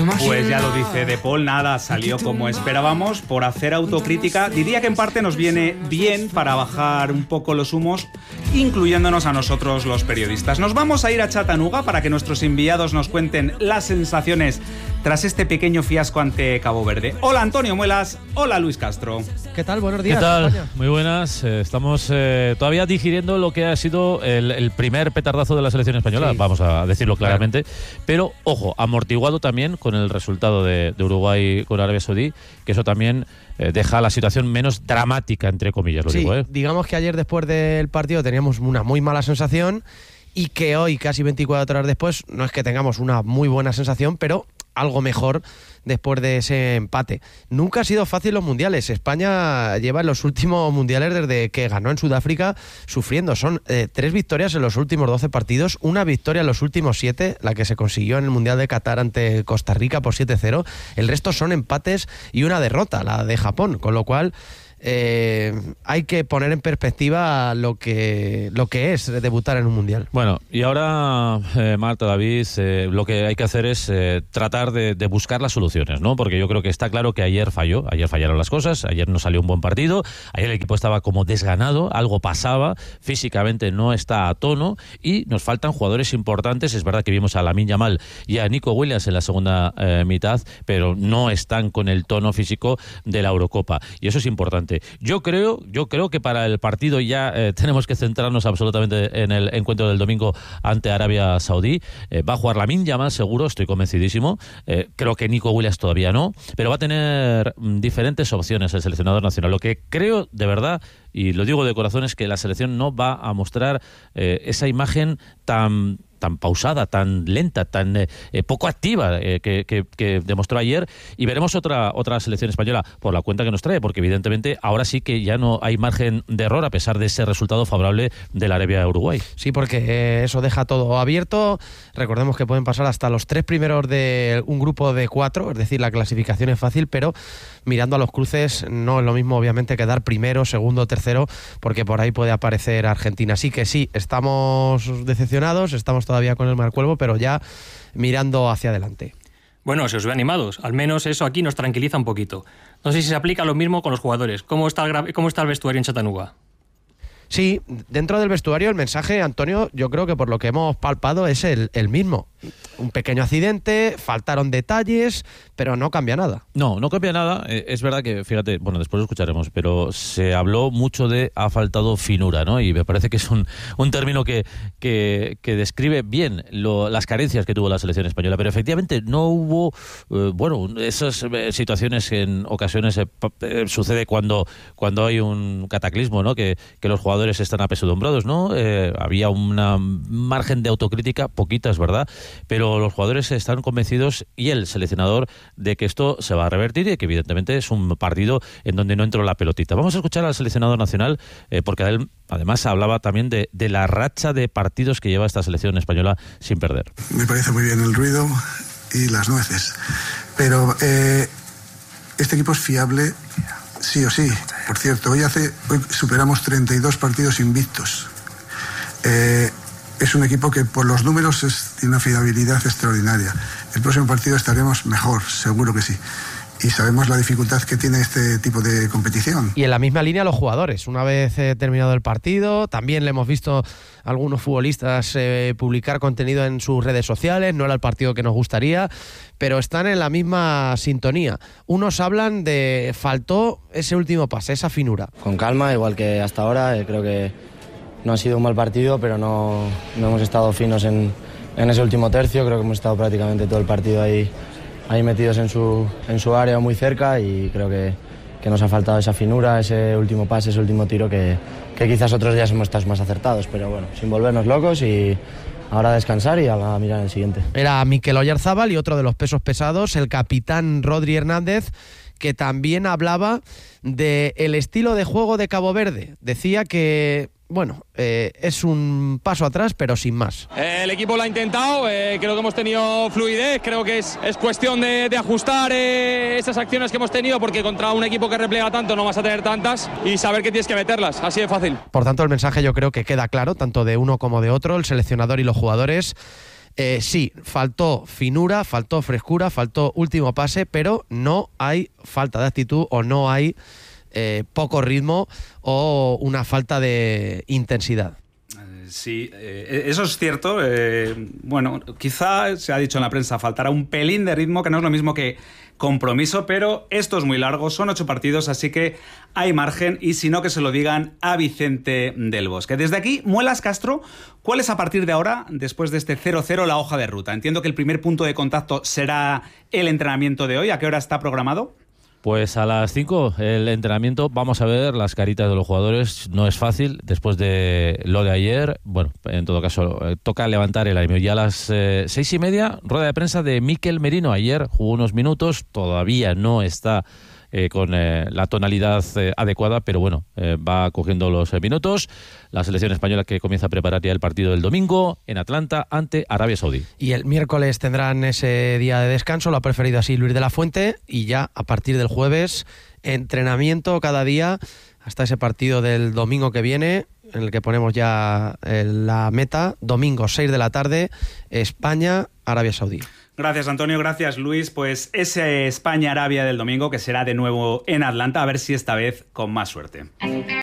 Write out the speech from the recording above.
Pues ya lo dice De Paul, nada salió como esperábamos. Por hacer autocrítica, diría que en parte nos viene bien para bajar un poco los humos, incluyéndonos a nosotros los periodistas. Nos vamos a ir a Chattanooga para que nuestros enviados nos cuenten las sensaciones tras este pequeño fiasco ante Cabo Verde. Hola Antonio Muelas, hola Luis Castro. ¿Qué tal? Buenos días. ¿Qué tal? España. Muy buenas. Estamos todavía digiriendo lo que ha sido el primer petardazo de la selección española, Sí. Vamos a decirlo claramente. Pero, ojo, amortiguado también con el resultado de Uruguay con Arabia Saudí, que eso también deja la situación menos dramática, entre comillas, lo Sí, digo, ¿eh? digamos que ayer después del partido teníamos una muy mala sensación y que hoy, casi 24 horas después, no es que tengamos una muy buena sensación, pero algo mejor después de ese empate. Nunca ha sido fácil los mundiales. España lleva en los últimos mundiales desde que ganó en Sudáfrica sufriendo. Son 3 victorias en los últimos 12 partidos, una victoria en los últimos 7, la que se consiguió en el Mundial de Qatar ante Costa Rica por 7-0. El resto son empates y una derrota, la de Japón, con lo cual hay que poner en perspectiva lo que es debutar en un mundial. Bueno, y ahora, Marta, David, lo que hay que hacer es tratar de buscar las soluciones, ¿no? Porque yo creo que está claro que ayer fallaron las cosas, ayer no salió un buen partido, ayer el equipo estaba como desganado, algo pasaba, físicamente no está a tono y nos faltan jugadores importantes. Es verdad que vimos a Lamine Yamal y a Nico Williams en la segunda mitad, pero no están con el tono físico de la Eurocopa y eso es importante. Yo creo que para el partido ya tenemos que centrarnos absolutamente en el encuentro del domingo ante Arabia Saudí. Va a jugar Lamine Yamal seguro, estoy convencidísimo. Creo que Nico Williams todavía no, pero va a tener diferentes opciones el seleccionador nacional. Lo que creo de verdad, y lo digo de corazón, es que la selección no va a mostrar esa imagen tan pausada, tan lenta, tan poco activa que demostró ayer, y veremos otra selección española por la cuenta que nos trae, porque evidentemente ahora sí que ya no hay margen de error a pesar de ese resultado favorable de la Arabia-Uruguay. Sí, porque eso deja todo abierto. Recordemos que pueden pasar hasta los 3 primeros de un grupo de 4, es decir, la clasificación es fácil, pero mirando a los cruces no es lo mismo obviamente quedar primero, segundo, tercero, porque por ahí puede aparecer Argentina. Así que sí, estamos decepcionados, estamos todavía con el Marcuelvo, pero ya mirando hacia adelante. Bueno, se os ve animados. Al menos eso aquí nos tranquiliza un poquito. No sé si se aplica lo mismo con los jugadores. ¿Cómo está el vestuario en Chattanooga? Sí, dentro del vestuario el mensaje, Antonio, yo creo que por lo que hemos palpado es el mismo. Un pequeño accidente, faltaron detalles, pero no cambia nada. No cambia nada. Es verdad que, fíjate, bueno, después lo escucharemos, pero se habló mucho de ha faltado finura, ¿no? Y me parece que es un término que describe bien las carencias que tuvo la selección española, pero efectivamente no hubo, esas situaciones que en ocasiones sucede cuando hay un cataclismo, ¿no? Que los jugadores están apesadumbrados, ¿no? Había un margen de autocrítica, poquita, es verdad, pero los jugadores están convencidos, y el seleccionador, de que esto se va a revertir y que evidentemente es un partido en donde no entró la pelotita. Vamos a escuchar al seleccionador nacional, porque él además hablaba también de la racha de partidos que lleva esta selección española sin perder. Me parece muy bien el ruido y las nueces, pero este equipo es fiable sí o sí. Por cierto, hoy superamos 32 partidos invictos. Es un equipo que por los números tiene una fiabilidad extraordinaria. El próximo partido estaremos mejor, seguro que sí. Y sabemos la dificultad que tiene este tipo de competición. Y en la misma línea los jugadores. Una vez terminado el partido, también le hemos visto a algunos futbolistas publicar contenido en sus redes sociales. No era el partido que nos gustaría, pero están en la misma sintonía. Unos hablan de faltó ese último pase, esa finura. Con calma, igual que hasta ahora. Creo que no ha sido un mal partido, pero no hemos estado finos en ese último tercio. Creo que hemos estado prácticamente todo el partido ahí metidos en su área, muy cerca, y creo que nos ha faltado esa finura, ese último pase, ese último tiro que quizás otros días hemos estado más acertados, pero bueno, sin volvernos locos, y ahora a descansar y a mirar el siguiente. Era Mikel Oyarzábal, y otro de los pesos pesados, el capitán Rodri Hernández, que también hablaba del estilo de juego de Cabo Verde. Decía que es un paso atrás, pero sin más. El equipo lo ha intentado, creo que hemos tenido fluidez, creo que es cuestión de ajustar esas acciones que hemos tenido, porque contra un equipo que repliega tanto no vas a tener tantas, y saber que tienes que meterlas, así de fácil. Por tanto, el mensaje yo creo que queda claro, tanto de uno como de otro, el seleccionador y los jugadores. Sí, faltó finura, faltó frescura, faltó último pase, pero no hay falta de actitud o no hay poco ritmo o una falta de intensidad. Sí, eso es cierto. Bueno, quizá se ha dicho en la prensa, faltará un pelín de ritmo, que no es lo mismo que compromiso, pero esto es muy largo, son 8 partidos, así que hay margen, y si no, que se lo digan a Vicente del Bosque. Desde aquí, Muelas Castro, ¿cuál es a partir de ahora, después de este 0-0, la hoja de ruta? Entiendo que el primer punto de contacto será el entrenamiento de hoy. ¿A qué hora está programado? Pues a las 5 el entrenamiento. Vamos a ver las caritas de los jugadores. No es fácil después de lo de ayer. Bueno, en todo caso, toca levantar el ánimo. Ya a las 6:30, rueda de prensa de Mikel Merino. Ayer jugó unos minutos, todavía no está con la tonalidad adecuada, pero bueno, va cogiendo los minutos. La selección española que comienza a preparar ya el partido del domingo en Atlanta ante Arabia Saudí. Y el miércoles tendrán ese día de descanso, lo ha preferido así Luis de la Fuente, y ya a partir del jueves, entrenamiento cada día hasta ese partido del domingo que viene, en el que ponemos ya la meta, domingo 6 de la tarde, España, Arabia Saudí. Gracias, Antonio, gracias, Luis. Pues ese España-Arabia del domingo, que será de nuevo en Atlanta, a ver si esta vez con más suerte.